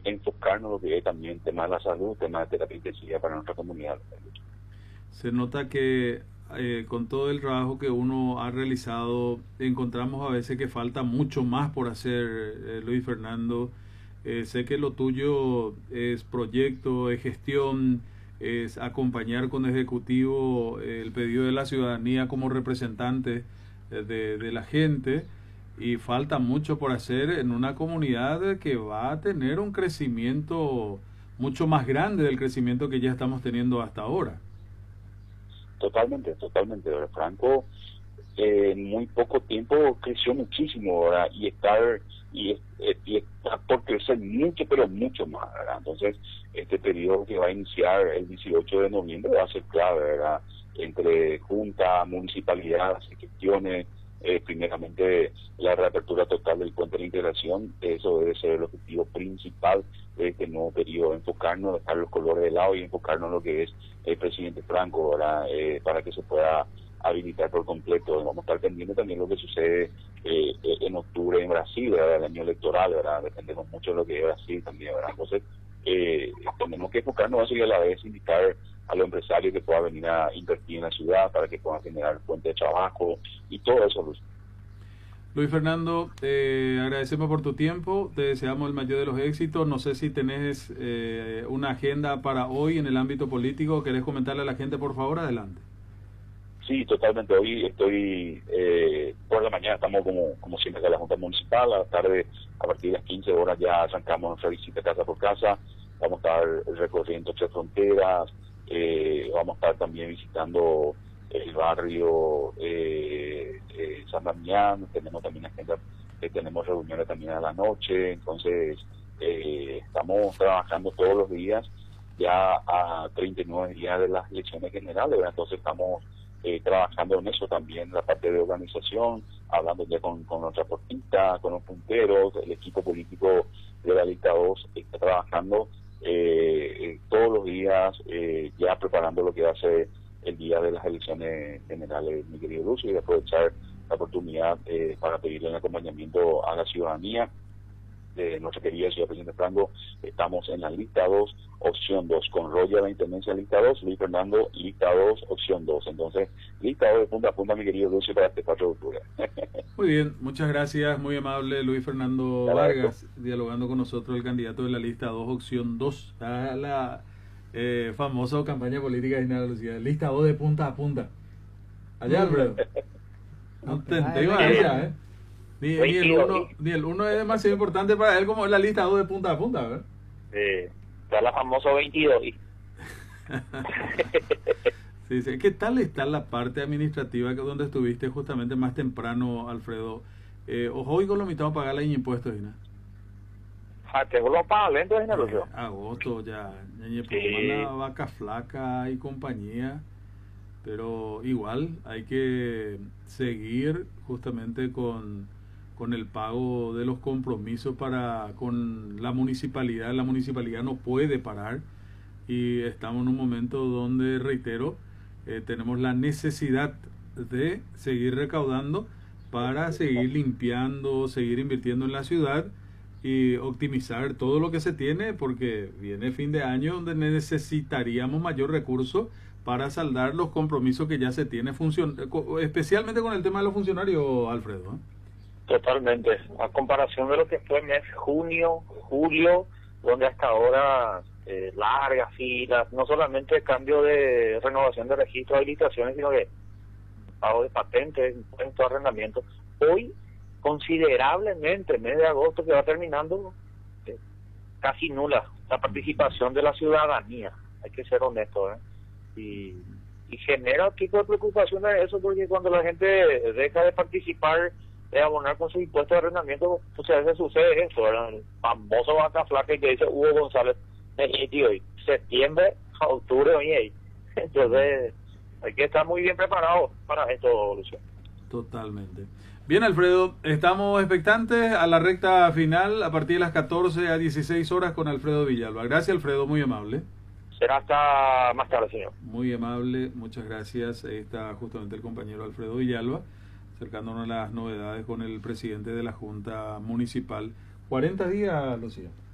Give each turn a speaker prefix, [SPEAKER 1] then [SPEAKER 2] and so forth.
[SPEAKER 1] enfocarnos en lo que es también tema de la salud, tema de terapia intensiva para nuestra comunidad.
[SPEAKER 2] Se nota que con todo el trabajo que uno ha realizado, encontramos a veces que falta mucho más por hacer, Luis Fernando. Sé que lo tuyo es proyecto, es gestión, es acompañar con ejecutivo el pedido de la ciudadanía como representante de la gente, y falta mucho por hacer en una comunidad que va a tener un crecimiento mucho más grande del crecimiento que ya estamos teniendo hasta ahora.
[SPEAKER 1] Totalmente, totalmente. ¿Verdad? Franco en muy poco tiempo creció muchísimo, ¿verdad? Y está por crecer mucho, pero mucho más, ¿verdad? Entonces, este periodo que va a iniciar el 18 de noviembre va a ser clave, ¿verdad? Entre junta, municipalidad, gestiones, primeramente la reapertura total del puente de la integración. Eso debe ser el objetivo principal de este nuevo periodo, enfocarnos, dejar los colores de lado y enfocarnos en lo que es el presidente Franco, ¿verdad? Para que se pueda habilitar por completo. Vamos a estar pendientes también lo que sucede en octubre en Brasil, ¿verdad? El año electoral, ¿verdad? Dependemos mucho de lo que es Brasil también, ¿verdad? Entonces, tenemos que enfocarnos en eso y a la vez invitar a los empresarios que puedan venir a invertir en la ciudad para que puedan generar fuente de trabajo y todo eso, Luis.
[SPEAKER 2] Luis Fernando, agradecemos por tu tiempo, te deseamos el mayor de los éxitos. No sé si tenés una agenda para hoy en el ámbito político. ¿Querés comentarle a la gente, por favor? Adelante.
[SPEAKER 1] Sí, totalmente. Hoy estoy, por la mañana estamos como siempre en la Junta Municipal, a la tarde a partir de las 15 horas ya arrancamos nuestra visita casa por casa, vamos a estar recorriendo 3 fronteras, vamos a estar también visitando el barrio San Damián, tenemos también agenda, tenemos reuniones también a la noche, entonces estamos trabajando todos los días ya a 39 días de las elecciones generales, ¿verdad? Entonces estamos trabajando en eso también, la parte de organización, hablando ya con los transportistas, con los punteros, el equipo político de la lista 2 está trabajando todos los días, ya preparando lo que va a ser el día de las elecciones generales, mi querido Lucio, y aprovechar la oportunidad para pedirle un acompañamiento a la ciudadanía de nuestra querida ciudad presidente Franco. Estamos en la lista 2, opción 2, con Roya la intendencia lista 2, Luis Fernando, lista 2, opción 2. Entonces, lista 2 de punta a punta, mi querido Lucio, para este 4 de octubre.
[SPEAKER 2] Muy bien, muchas gracias, muy amable Luis Fernando Vargas, dialogando con nosotros, el candidato de la lista 2, opción 2, a la famosa campaña política de General Lucía, lista 2 de punta a punta. Allá, Alfredo. No te iba a decir, ni el uno es demasiado importante para él como es la lista 2 de punta a punta, ¿verdad?
[SPEAKER 3] Está la famosa 22.
[SPEAKER 2] Sí, sí. ¿Qué tal está la parte administrativa que donde estuviste justamente más temprano, Alfredo? Hoy con lo mitad a pagar los impuestos, ¿no?
[SPEAKER 3] Tengo los pagos lentos, ¿no?
[SPEAKER 2] Agosto ya,
[SPEAKER 3] Sí.
[SPEAKER 2] la vaca flaca y compañía, pero igual hay que seguir justamente con el pago de los compromisos con la municipalidad. La municipalidad no puede parar y estamos en un momento donde, reitero, tenemos la necesidad de seguir recaudando para seguir limpiando, seguir invirtiendo en la ciudad y optimizar todo lo que se tiene, porque viene fin de año donde necesitaríamos mayor recurso para saldar los compromisos que ya se tiene, especialmente con el tema de los funcionarios, Alfredo, ¿eh?
[SPEAKER 3] Totalmente. A comparación de lo que fue mes junio, julio, donde hasta ahora largas filas, no solamente cambio de renovación de registro de habilitaciones, sino que pago de patentes, impuestos, arrendamiento. Hoy, considerablemente, mes de agosto que va terminando, casi nula la participación de la ciudadanía, hay que ser honesto, y genera un tipo de preocupación de eso, porque cuando la gente deja de participar, de abonar con su impuesto de arrendamiento, pues a veces sucede eso, ¿verdad? El famoso vaca flaca que dice Hugo González, hoy, septiembre a octubre, oye, entonces hay que estar muy bien preparado para esto, Lucio.
[SPEAKER 2] Totalmente. Bien, Alfredo, estamos expectantes a la recta final a partir de las 14 a 16 horas con Alfredo Villalba. Gracias, Alfredo, muy amable.
[SPEAKER 3] Será hasta más tarde, señor.
[SPEAKER 2] Muy amable, muchas gracias. Ahí está justamente el compañero Alfredo Villalba, acercándonos a las novedades con el presidente de la Junta Municipal. 40 días, Lucía.